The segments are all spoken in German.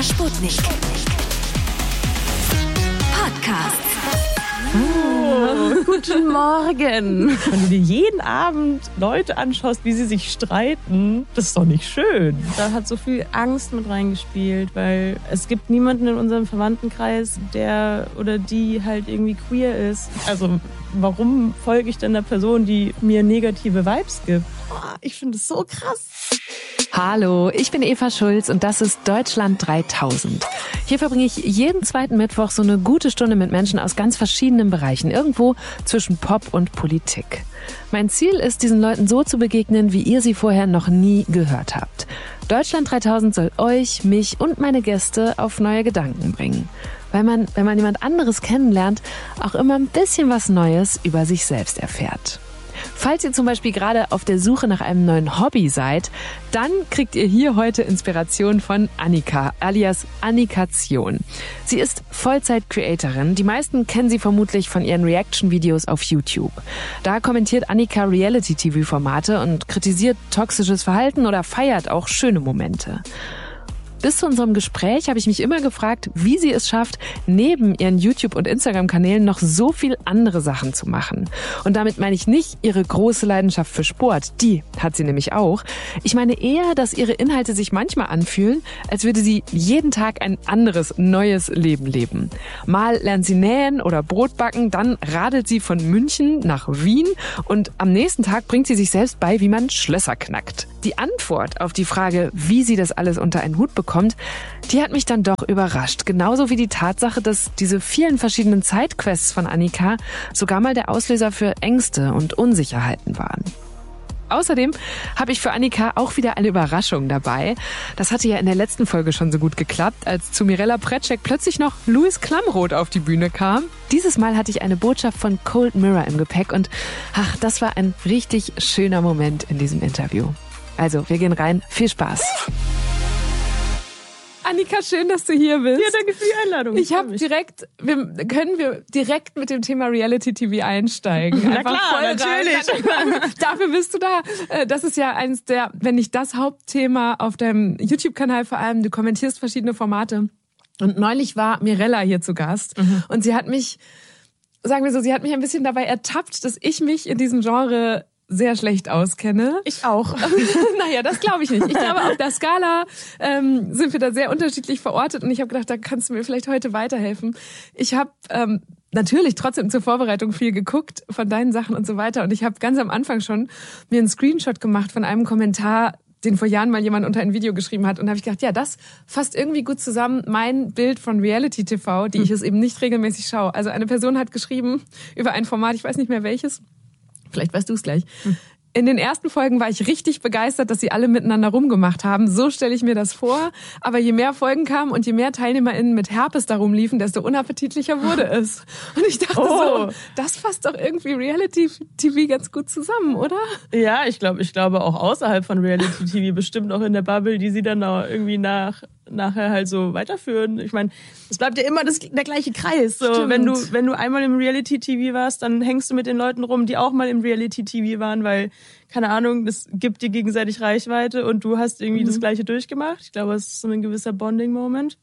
Der Sputnik Podcast. Oh, guten Morgen. Wenn du dir jeden Abend Leute anschaust, wie sie sich streiten, das ist doch nicht schön. Da hat so viel Angst mit reingespielt, weil es gibt niemanden in unserem Verwandtenkreis, der oder die halt irgendwie queer ist. Also warum folge ich denn einer Person, die mir negative Vibes gibt? Ich finde es so krass. Hallo, ich bin Eva Schulz und das ist Deutschland 3000. Hier verbringe ich jeden zweiten Mittwoch so eine gute Stunde mit Menschen aus ganz verschiedenen Bereichen, irgendwo zwischen Pop und Politik. Mein Ziel ist, diesen Leuten so zu begegnen, wie ihr sie vorher noch nie gehört habt. Deutschland 3000 soll euch, mich und meine Gäste auf neue Gedanken bringen. Weil man, wenn man jemand anderes kennenlernt, auch immer ein bisschen was Neues über sich selbst erfährt. Falls ihr zum Beispiel gerade auf der Suche nach einem neuen Hobby seid, dann kriegt ihr hier heute Inspiration von Annika, alias Annikation. Sie ist Vollzeit-Creatorin. Die meisten kennen sie vermutlich von ihren Reaction-Videos auf YouTube. Da kommentiert Annika Reality-TV-Formate und kritisiert toxisches Verhalten oder feiert auch schöne Momente. Bis zu unserem Gespräch habe ich mich immer gefragt, wie sie es schafft, neben ihren YouTube- und Instagram-Kanälen noch so viel andere Sachen zu machen. Und damit meine ich nicht ihre große Leidenschaft für Sport, die hat sie nämlich auch. Ich meine eher, dass ihre Inhalte sich manchmal anfühlen, als würde sie jeden Tag ein anderes, neues Leben leben. Mal lernt sie nähen oder Brot backen, dann radelt sie von München nach Wien und am nächsten Tag bringt sie sich selbst bei, wie man Schlösser knackt. Die Antwort auf die Frage, wie sie das alles unter einen Hut bekommt, die hat mich dann doch überrascht. Genauso wie die Tatsache, dass diese vielen verschiedenen Sidequests von Annika sogar mal der Auslöser für Ängste und Unsicherheiten waren. Außerdem habe ich für Annika auch wieder eine Überraschung dabei. Das hatte ja in der letzten Folge schon so gut geklappt, als zu Mirella Precek plötzlich noch Louis Klamroth auf die Bühne kam. Dieses Mal hatte ich eine Botschaft von Cold Mirror im Gepäck und das war ein richtig schöner Moment in diesem Interview. Also, wir gehen rein. Viel Spaß. Annika, schön, dass du hier bist. Ja, danke für die Einladung. Können wir direkt mit dem Thema Reality TV einsteigen? Na klar, natürlich. Dafür bist du da. Das ist ja eins der, wenn nicht das Hauptthema auf deinem YouTube-Kanal vor allem. Du kommentierst verschiedene Formate. Und neulich war Mirella hier zu Gast. Und sie hat mich, sagen wir so, sie hat mich ein bisschen dabei ertappt, dass ich mich in diesem Genre sehr schlecht auskenne. Ich auch. Naja, das glaube ich nicht. Ich glaube, auf der Skala sind wir da sehr unterschiedlich verortet und ich habe gedacht, da kannst du mir vielleicht heute weiterhelfen. Ich habe natürlich trotzdem zur Vorbereitung viel geguckt von deinen Sachen und so weiter und ich habe ganz am Anfang schon mir einen Screenshot gemacht von einem Kommentar, den vor Jahren mal jemand unter ein Video geschrieben hat und habe ich gedacht, ja, das fasst irgendwie gut zusammen mein Bild von Reality TV, die ich es eben nicht regelmäßig schaue. Also eine Person hat geschrieben über ein Format, ich weiß nicht mehr welches, vielleicht weißt du es gleich. In den ersten Folgen war ich richtig begeistert, dass sie alle miteinander rumgemacht haben. So stelle ich mir das vor. Aber je mehr Folgen kamen und je mehr TeilnehmerInnen mit Herpes da rumliefen, desto unappetitlicher wurde es. Und ich dachte so, das fasst doch irgendwie Reality-TV ganz gut zusammen, oder? Ja, ich glaube auch außerhalb von Reality-TV, bestimmt auch in der Bubble, die sie dann auch irgendwie nachher halt so weiterführen. Ich meine, es bleibt ja immer der gleiche Kreis. So, wenn du einmal im Reality-TV warst, dann hängst du mit den Leuten rum, die auch mal im Reality-TV waren, weil, keine Ahnung, das gibt dir gegenseitig Reichweite und du hast irgendwie das Gleiche durchgemacht. Ich glaube, es ist so ein gewisser Bonding-Moment.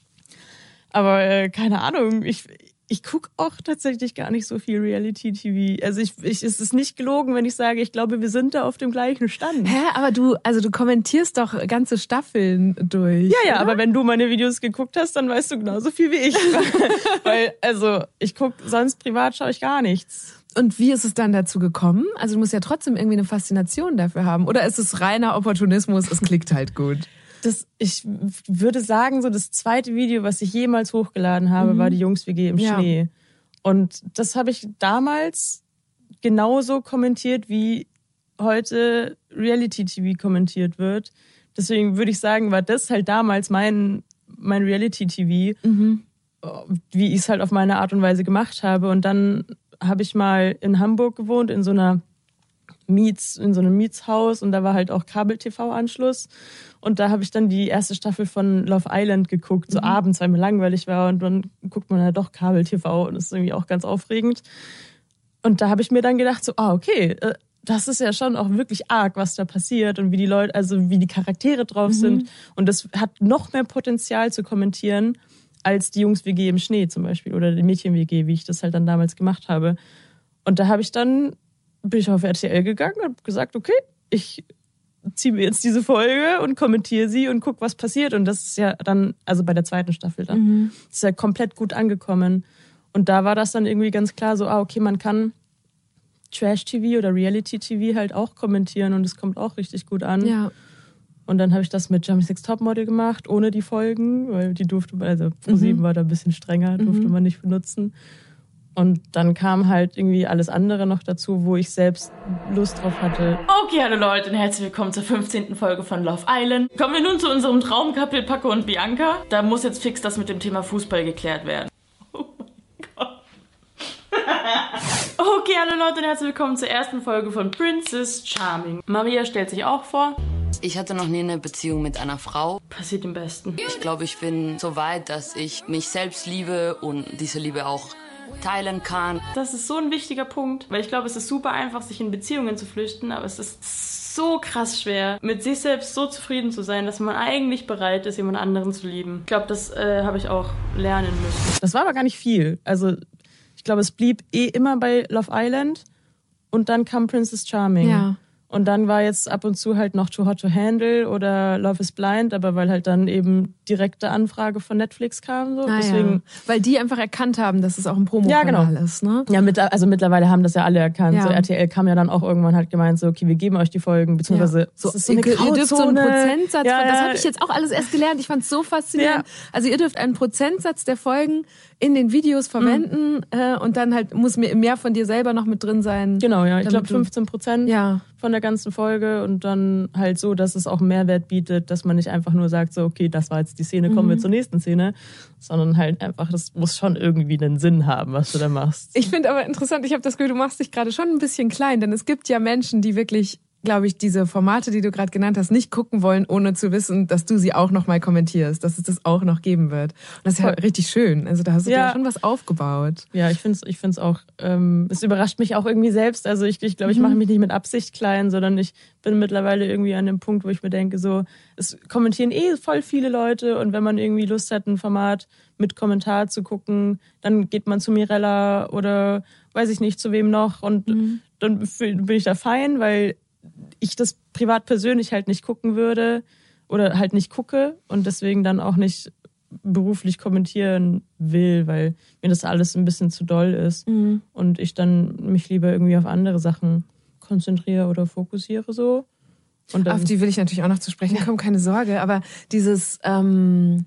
Aber keine Ahnung, ich gucke auch tatsächlich gar nicht so viel Reality-TV. Also es ist nicht gelogen, wenn ich sage, ich glaube, wir sind da auf dem gleichen Stand. Hä, aber du kommentierst doch ganze Staffeln durch. Ja, aber wenn du meine Videos geguckt hast, dann weißt du genauso viel wie ich. Weil, ich gucke, sonst privat schaue ich gar nichts. Und wie ist es dann dazu gekommen? Also du musst ja trotzdem irgendwie eine Faszination dafür haben. Oder ist es reiner Opportunismus, es klickt halt gut? Ich würde sagen, so das zweite Video, was ich jemals hochgeladen habe, war die Jungs-WG im Schnee. Und das habe ich damals genauso kommentiert, wie heute Reality-TV kommentiert wird. Deswegen würde ich sagen, war das halt damals mein Reality-TV, wie ich es halt auf meine Art und Weise gemacht habe. Und dann habe ich mal in Hamburg gewohnt, in so einem Mietshaus und da war halt auch Kabel-TV-Anschluss und da habe ich dann die erste Staffel von Love Island geguckt, so abends, weil mir langweilig war und dann guckt man ja doch Kabel-TV und das ist irgendwie auch ganz aufregend. Und da habe ich mir dann gedacht so, okay, das ist ja schon auch wirklich arg, was da passiert und wie die Leute, also wie die Charaktere drauf sind. Und das hat noch mehr Potenzial zu kommentieren als die Jungs-WG im Schnee zum Beispiel oder die Mädchen-WG, wie ich das halt dann damals gemacht habe. Und da bin ich auf RTL gegangen und habe gesagt, okay, ich ziehe mir jetzt diese Folge und kommentiere sie und guck, was passiert. Und das ist ja dann, also bei der zweiten Staffel dann, das ist ja komplett gut angekommen. Und da war das dann irgendwie ganz klar so, okay, man kann Trash-TV oder Reality-TV halt auch kommentieren und es kommt auch richtig gut an. Ja. Und dann habe ich das mit Germany's Next Topmodel gemacht, ohne die Folgen, weil die durfte man, also ProSieben war da ein bisschen strenger, durfte man nicht benutzen. Und dann kam halt irgendwie alles andere noch dazu, wo ich selbst Lust drauf hatte. Okay, hallo Leute und herzlich willkommen zur 15. Folge von Love Island. Kommen wir nun zu unserem Traumcouple Paco und Bianca. Da muss jetzt fix das mit dem Thema Fußball geklärt werden. Oh mein Gott. Okay, hallo Leute und herzlich willkommen zur ersten Folge von Princess Charming. Maria stellt sich auch vor. Ich hatte noch nie eine Beziehung mit einer Frau. Passiert im Besten. Ich glaube, ich bin so weit, dass ich mich selbst liebe und diese Liebe auch teilen kann. Das ist so ein wichtiger Punkt, weil ich glaube, es ist super einfach, sich in Beziehungen zu flüchten, aber es ist so krass schwer, mit sich selbst so zufrieden zu sein, dass man eigentlich bereit ist, jemand anderen zu lieben. Ich glaube, das habe ich auch lernen müssen. Das war aber gar nicht viel. Also ich glaube, es blieb immer bei Love Island und dann kam Princess Charming. Ja. Und dann war jetzt ab und zu halt noch Too Hot to Handle oder Love is Blind, aber weil halt dann eben direkte Anfrage von Netflix kam. So. Deswegen, ja. Weil die einfach erkannt haben, dass es auch ein Promokanal ist, ne? Ja, also mittlerweile haben das ja alle erkannt. Ja. So RTL kam ja dann auch irgendwann halt gemeint, so okay, wir geben euch die Folgen, beziehungsweise so, das ist so eine ihr dürft so einen Prozentsatz, ja, das habe ich jetzt auch alles erst gelernt. Ich fand es so faszinierend. Ja. Also ihr dürft einen Prozentsatz der Folgen in den Videos verwenden und dann halt muss mehr von dir selber noch mit drin sein. Genau, ja. Ich glaube 15% von der ganzen Folge und dann halt so, dass es auch einen Mehrwert bietet, dass man nicht einfach nur sagt, so okay, das war jetzt die Szene, kommen wir zur nächsten Szene, sondern halt einfach, das muss schon irgendwie einen Sinn haben, was du da machst. Ich finde aber interessant, ich habe das Gefühl, du machst dich gerade schon ein bisschen klein, denn es gibt ja Menschen, die wirklich, glaube ich, diese Formate, die du gerade genannt hast, nicht gucken wollen, ohne zu wissen, dass du sie auch noch mal kommentierst, dass es das auch noch geben wird. Und das ist ja richtig schön. Also da hast du ja schon was aufgebaut. Ja, ich find's auch, es überrascht mich auch irgendwie selbst. Also ich glaube, ich mache mich nicht mit Absicht klein, sondern ich bin mittlerweile irgendwie an dem Punkt, wo ich mir denke, so, es kommentieren voll viele Leute und wenn man irgendwie Lust hat, ein Format mit Kommentar zu gucken, dann geht man zu Mirella oder weiß ich nicht, zu wem noch und dann bin ich da fein, weil ich das privat persönlich halt nicht gucken würde oder halt nicht gucke und deswegen dann auch nicht beruflich kommentieren will, weil mir das alles ein bisschen zu doll ist und ich dann mich lieber irgendwie auf andere Sachen konzentriere oder fokussiere so. Und dann, auf die will ich natürlich auch noch zu sprechen kommen, keine Sorge, aber dieses, weil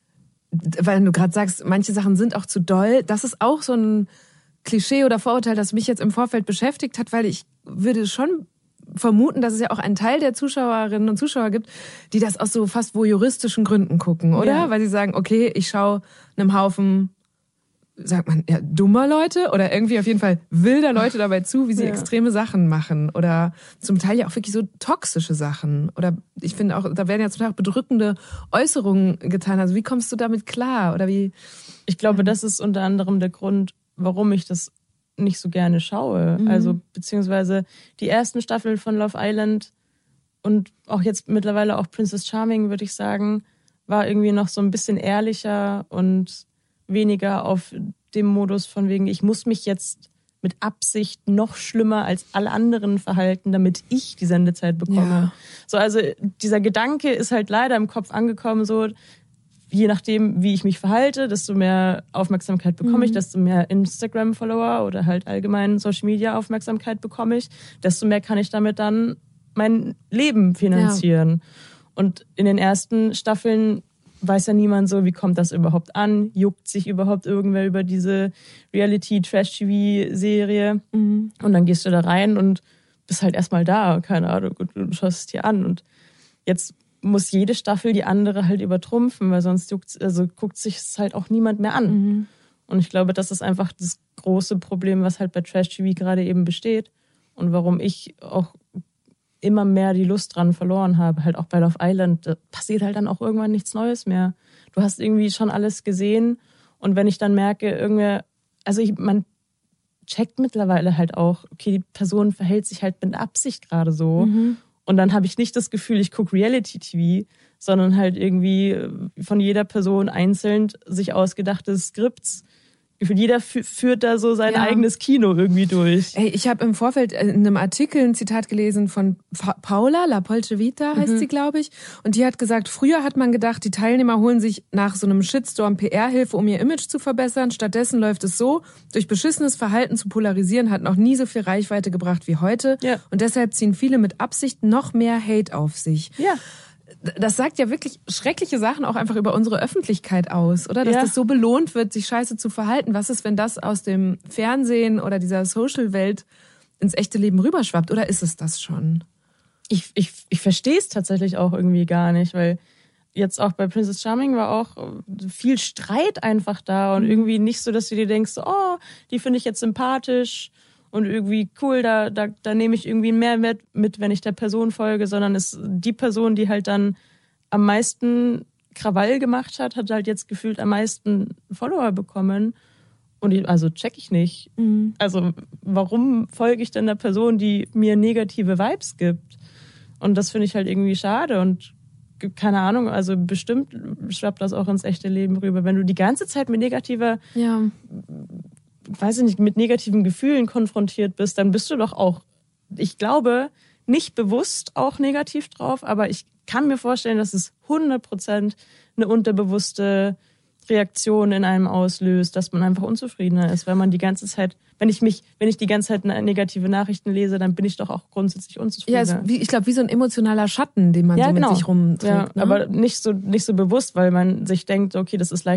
du gerade sagst, manche Sachen sind auch zu doll, das ist auch so ein Klischee oder Vorurteil, das mich jetzt im Vorfeld beschäftigt hat, weil ich würde schon vermuten, dass es ja auch einen Teil der Zuschauerinnen und Zuschauer gibt, die das aus so fast voyeuristischen Gründen gucken, oder? Ja. Weil sie sagen, okay, ich schaue einem Haufen, sagt man, ja, dummer Leute oder irgendwie auf jeden Fall wilder Leute dabei zu, wie sie extreme Sachen machen oder zum Teil ja auch wirklich so toxische Sachen. Oder ich finde auch, da werden ja zum Teil auch bedrückende Äußerungen getan. Also wie kommst du damit klar? Oder wie? Ich glaube, das ist unter anderem der Grund, warum ich das nicht so gerne schaue. Also beziehungsweise die ersten Staffeln von Love Island und auch jetzt mittlerweile auch Princess Charming, würde ich sagen, war irgendwie noch so ein bisschen ehrlicher und weniger auf dem Modus von wegen, ich muss mich jetzt mit Absicht noch schlimmer als alle anderen verhalten, damit ich die Sendezeit bekomme. Ja. So, also dieser Gedanke ist halt leider im Kopf angekommen, so je nachdem, wie ich mich verhalte, desto mehr Aufmerksamkeit bekomme ich, desto mehr Instagram-Follower oder halt allgemein Social-Media-Aufmerksamkeit bekomme ich, desto mehr kann ich damit dann mein Leben finanzieren. Ja. Und in den ersten Staffeln weiß ja niemand so, wie kommt das überhaupt an? Juckt sich überhaupt irgendwer über diese Reality-Trash-TV-Serie? Und dann gehst du da rein und bist halt erstmal da, keine Ahnung, und du schaust es dir an. Und jetzt muss jede Staffel die andere halt übertrumpfen, weil sonst guckt sich es halt auch niemand mehr an. Und ich glaube, das ist einfach das große Problem, was halt bei Trash-TV gerade eben besteht und warum ich auch immer mehr die Lust dran verloren habe. Halt auch bei Love Island, da passiert halt dann auch irgendwann nichts Neues mehr. Du hast irgendwie schon alles gesehen und wenn ich dann merke, checkt mittlerweile halt auch, okay, die Person verhält sich halt mit Absicht gerade so. Und dann habe ich nicht das Gefühl, ich gucke Reality-TV, sondern halt irgendwie von jeder Person einzeln sich ausgedachte Skripts. Jeder führt da so sein eigenes Kino irgendwie durch. Ey, ich habe im Vorfeld in einem Artikel ein Zitat gelesen von Paula, La Polce Vita heißt sie, glaube ich. Und die hat gesagt, früher hat man gedacht, die Teilnehmer holen sich nach so einem Shitstorm PR-Hilfe, um ihr Image zu verbessern. Stattdessen läuft es so, durch beschissenes Verhalten zu polarisieren, hat noch nie so viel Reichweite gebracht wie heute. Ja. Und deshalb ziehen viele mit Absicht noch mehr Hate auf sich. Ja. Das sagt ja wirklich schreckliche Sachen auch einfach über unsere Öffentlichkeit aus, oder? Dass das so belohnt wird, sich scheiße zu verhalten. Was ist, wenn das aus dem Fernsehen oder dieser Social-Welt ins echte Leben rüberschwappt? Oder ist es das schon? Ich verstehe es tatsächlich auch irgendwie gar nicht, weil jetzt auch bei Princess Charming war auch viel Streit einfach da und irgendwie nicht so, dass du dir denkst, oh, die finde ich jetzt sympathisch und irgendwie cool, da nehme ich irgendwie einen Mehrwert mit, wenn ich der Person folge, sondern ist die Person, die halt dann am meisten Krawall gemacht hat halt jetzt gefühlt am meisten Follower bekommen. Und also check ich nicht. Also warum folge ich denn einer Person, die mir negative Vibes gibt? Und das finde ich halt irgendwie schade und keine Ahnung, also bestimmt schwappt das auch ins echte Leben rüber. Wenn du die ganze Zeit mit weiß ich nicht, mit negativen Gefühlen konfrontiert bist, dann bist du doch auch, ich glaube, nicht bewusst auch negativ drauf, aber ich kann mir vorstellen, dass es 100% eine unterbewusste Reaktion in einem auslöst, dass man einfach unzufriedener ist, weil man die ganze Zeit, wenn ich die ganze Zeit negative Nachrichten lese, dann bin ich doch auch grundsätzlich unzufriedener. Ja, ich glaube, wie so ein emotionaler Schatten, den man so mit sich rumträgt. Ja, ne? Aber nicht so bewusst, weil man sich denkt, okay, das ist leicht